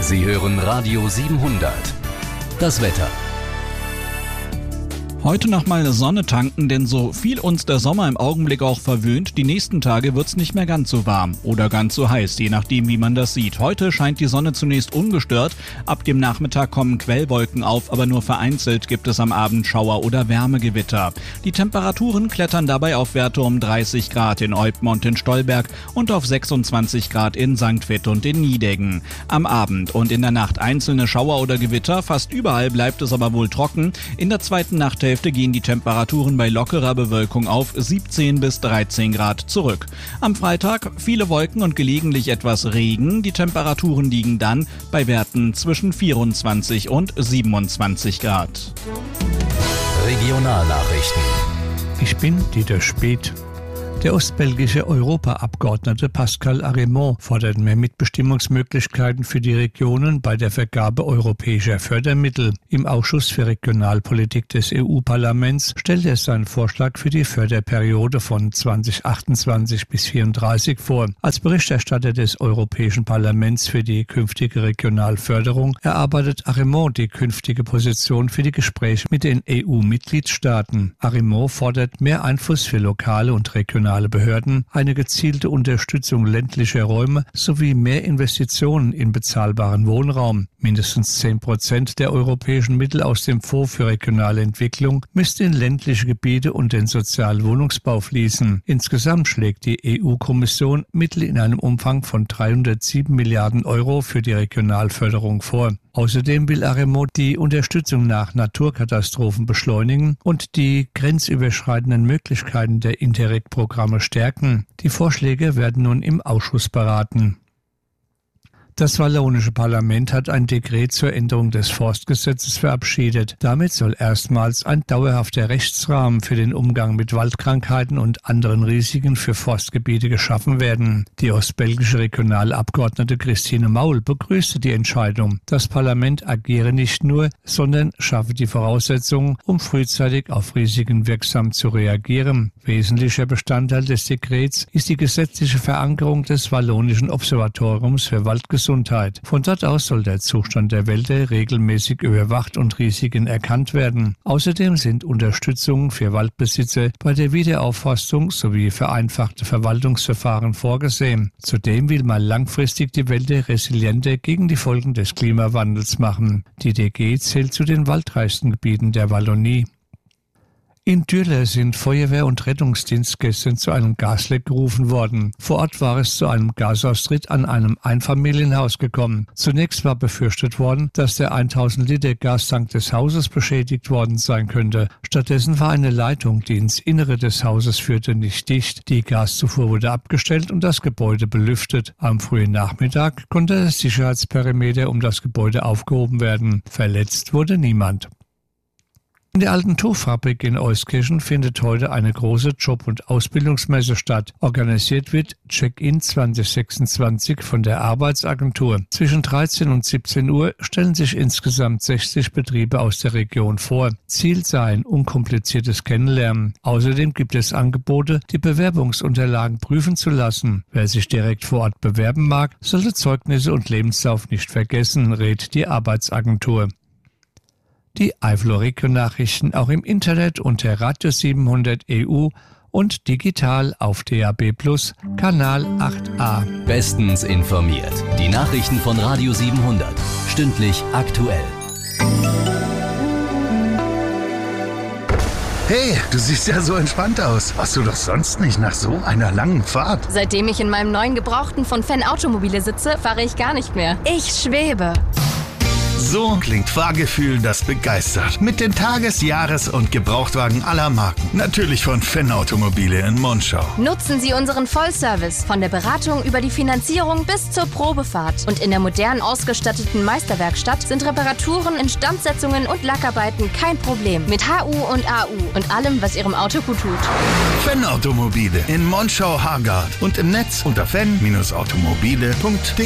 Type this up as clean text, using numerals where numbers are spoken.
Sie hören Radio 700. Das Wetter. Heute nochmal Sonne tanken, denn so viel uns der Sommer im Augenblick auch verwöhnt, die nächsten Tage wird's nicht mehr ganz so warm oder ganz so heiß, je nachdem wie man das sieht. Heute scheint die Sonne zunächst ungestört, ab dem Nachmittag kommen Quellwolken auf, aber nur vereinzelt gibt es am Abend Schauer oder Wärmegewitter. Die Temperaturen klettern dabei auf Werte um 30 Grad in Eupen und in Stolberg und auf 26 Grad in St. Vith und in Nideggen. Am Abend und in der Nacht einzelne Schauer oder Gewitter, fast überall bleibt es aber wohl trocken. In der zweiten Nachthälfte gehen die Temperaturen bei lockerer Bewölkung auf 17 bis 13 Grad zurück. Am Freitag viele Wolken und gelegentlich etwas Regen. Die Temperaturen liegen dann bei Werten zwischen 24 und 27 Grad. Regionalnachrichten. Ich bin Dieter Speth. Der ostbelgische Europaabgeordnete Pascal Arimont fordert mehr Mitbestimmungsmöglichkeiten für die Regionen bei der Vergabe europäischer Fördermittel. Im Ausschuss für Regionalpolitik des EU-Parlaments stellt er seinen Vorschlag für die Förderperiode von 2028 bis 2034 vor. Als Berichterstatter des Europäischen Parlaments für die künftige Regionalförderung erarbeitet Arimont die künftige Position für die Gespräche mit den EU-Mitgliedstaaten. Arimont fordert mehr Einfluss für lokale und regionale Behörden, eine gezielte Unterstützung ländlicher Räume sowie mehr Investitionen in bezahlbaren Wohnraum. Mindestens 10% der europäischen Mittel aus dem Fonds für regionale Entwicklung müsste in ländliche Gebiete und den sozialen Wohnungsbau fließen. Insgesamt schlägt die EU-Kommission Mittel in einem Umfang von 307 Milliarden Euro für die Regionalförderung vor. Außerdem will Arimont die Unterstützung nach Naturkatastrophen beschleunigen und die grenzüberschreitenden Möglichkeiten der Interreg-Programme stärken. Die Vorschläge werden nun im Ausschuss beraten. Das wallonische Parlament hat ein Dekret zur Änderung des Forstgesetzes verabschiedet. Damit soll erstmals ein dauerhafter Rechtsrahmen für den Umgang mit Waldkrankheiten und anderen Risiken für Forstgebiete geschaffen werden. Die ostbelgische Regionalabgeordnete Christine Maul begrüßte die Entscheidung. Das Parlament agiere nicht nur, sondern schaffe die Voraussetzungen, um frühzeitig auf Risiken wirksam zu reagieren. Wesentlicher Bestandteil des Dekrets ist die gesetzliche Verankerung des Wallonischen Observatoriums für Waldgesundheit. Von dort aus soll der Zustand der Wälder regelmäßig überwacht und Risiken erkannt werden. Außerdem sind Unterstützungen für Waldbesitzer bei der Wiederaufforstung sowie vereinfachte Verwaltungsverfahren vorgesehen. Zudem will man langfristig die Wälder resilienter gegen die Folgen des Klimawandels machen. Die DG zählt zu den waldreichsten Gebieten der Wallonie. In Dürler sind Feuerwehr und Rettungsdienst gestern zu einem Gasleck gerufen worden. Vor Ort war es zu einem Gasaustritt an einem Einfamilienhaus gekommen. Zunächst war befürchtet worden, dass der 1000 Liter Gastank des Hauses beschädigt worden sein könnte. Stattdessen war eine Leitung, die ins Innere des Hauses führte, nicht dicht. Die Gaszufuhr wurde abgestellt und das Gebäude belüftet. Am frühen Nachmittag konnte das Sicherheitsperimeter um das Gebäude aufgehoben werden. Verletzt wurde niemand. In der alten Tuchfabrik in Euskirchen findet heute eine große Job- und Ausbildungsmesse statt. Organisiert wird Check-in 2026 von der Arbeitsagentur. Zwischen 13 und 17 Uhr stellen sich insgesamt 60 Betriebe aus der Region vor. Ziel sei ein unkompliziertes Kennenlernen. Außerdem gibt es Angebote, die Bewerbungsunterlagen prüfen zu lassen. Wer sich direkt vor Ort bewerben mag, sollte Zeugnisse und Lebenslauf nicht vergessen, rät die Arbeitsagentur. Die Eifel-Region-Nachrichten auch im Internet unter Radio 700 EU und digital auf DAB+ Kanal 8a. Bestens informiert. Die Nachrichten von Radio 700. Stündlich aktuell. Hey, du siehst ja so entspannt aus. Warst du doch sonst nicht nach so einer langen Fahrt? Seitdem ich in meinem neuen Gebrauchten von Fenn Automobile sitze, fahre ich gar nicht mehr. Ich schwebe. So klingt Fahrgefühl, das begeistert. Mit den Tages-, Jahres- und Gebrauchtwagen aller Marken. Natürlich von Fenn Automobile in Monschau. Nutzen Sie unseren Vollservice von der Beratung über die Finanzierung bis zur Probefahrt. Und in der modern ausgestatteten Meisterwerkstatt sind Reparaturen, Instandsetzungen und Lackarbeiten kein Problem. Mit HU und AU und allem, was Ihrem Auto gut tut. Fenn Automobile in Monschau-Hargard und im Netz unter fenn-automobile.de.